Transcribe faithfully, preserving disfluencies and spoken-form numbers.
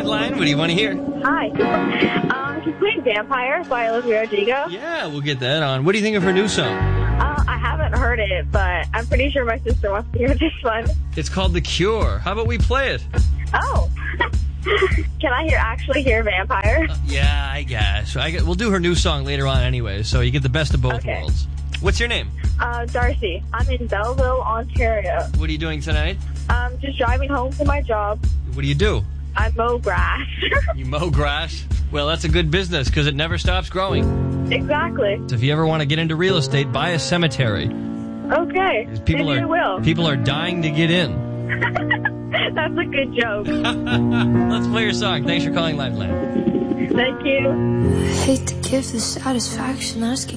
Line. What do you want to hear? Hi. Um, can you play Vampire by Olivia Rodrigo? Yeah, we'll get that on. What do you think of her new song? Uh, I haven't heard it, but I'm pretty sure my sister wants to hear this one. It's called The Cure. How about we play it? Oh. Can I hear actually hear Vampire? Uh, yeah, I guess. I get, we'll do her new song later on anyway, so you get the best of both okay. worlds. What's your name? Uh, Darcy. I'm in Belleville, Ontario. What are you doing tonight? Um, just driving home from my job. What do you do? I mow grass. You mow grass? Well, that's a good business because it never stops growing. Exactly. So if you ever want to get into real estate, buy a cemetery. Okay. People Maybe are I will. people are dying to get in. That's a good joke. Let's play your song. Thanks for calling Lifeline. Thank you. I hate to give the satisfaction asking